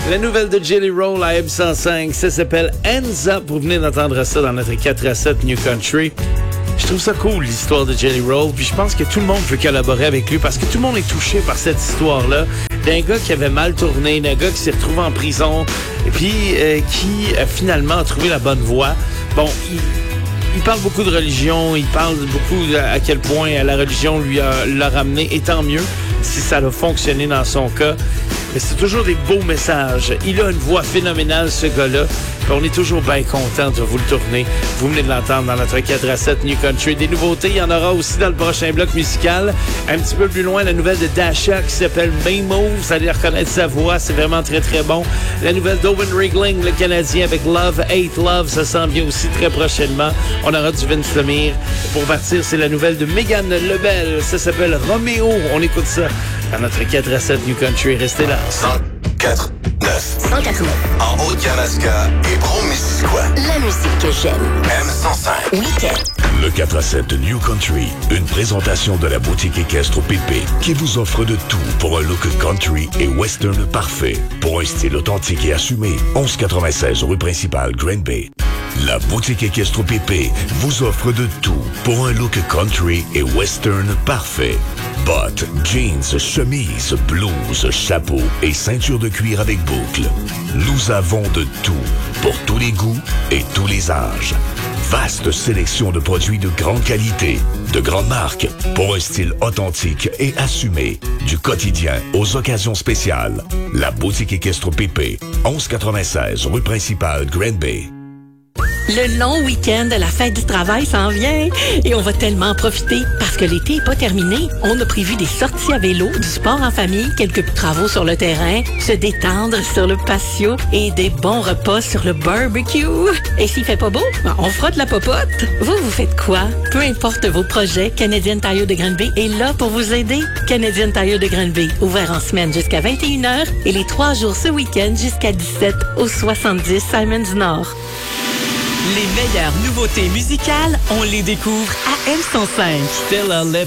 La nouvelle de Jelly Roll à M105, ça s'appelle Hands Up. Vous venez d'entendre ça dans notre 4 à 7 New Country. Je trouve ça cool, l'histoire de Jelly Roll. Puis je pense que tout le monde veut collaborer avec lui parce que tout le monde est touché par cette histoire-là. D'un gars qui avait mal tourné, d'un gars qui s'est retrouvé en prison et puis qui finalement a trouvé la bonne voie. Bon, il parle beaucoup de religion, il parle beaucoup à quel point la religion l'a ramené, et tant mieux si ça a fonctionné dans son cas. Mais c'est toujours des beaux messages. Il a une voix phénoménale, ce gars-là. On est toujours bien content de vous le tourner. Vous venez de l'entendre dans notre 4 à 7 New Country. Des nouveautés, il y en aura aussi dans le prochain bloc musical. Un petit peu plus loin, la nouvelle de Dasha qui s'appelle Main Move. Vous allez reconnaître sa voix, c'est vraiment très très bon. La nouvelle d'Owen Rigling, le Canadien, avec Love, Hate Love, ça s'en vient aussi très prochainement. On aura du Vince Lemire. Pour partir, c'est la nouvelle de Megan Lebel. Ça s'appelle Roméo. On écoute ça dans notre 4 à 7 New Country. Restez là. 104.9. En Haute-Alaska et Brome-Missisquoi. La musique que j'aime. M105. Week-end. Le 4 à 7 New Country, une présentation de la boutique équestre Pépé qui vous offre de tout pour un look country et western parfait. Pour un style authentique et assumé, 1196 rue principale Green Bay. La boutique équestre Pépé vous offre de tout pour un look country et western parfait. Bottes, jeans, chemises, blouses, chapeaux et ceinture de cuir avec boucles. Nous avons de tout pour tous les goûts et tous les âges. Vaste sélection de produits de grande qualité, de grandes marques, pour un style authentique et assumé. Du quotidien aux occasions spéciales. La boutique équestre Pépé, 1196 rue principale Green Bay. Le long week-end de la fête du travail s'en vient et on va tellement en profiter parce que l'été n'est pas terminé. On a prévu des sorties à vélo, du sport en famille, quelques travaux sur le terrain, se détendre sur le patio et des bons repas sur le barbecue. Et s'il fait pas beau, on frotte la popote. Vous faites quoi? Peu importe vos projets, Canadian Tire de Granby est là pour vous aider. Canadian Tire de Granby, ouvert en semaine jusqu'à 21h et les 3 jours ce week-end jusqu'à 17 au 70 Simons Nord. Les meilleures nouveautés musicales, on les découvre à M105. Stella Left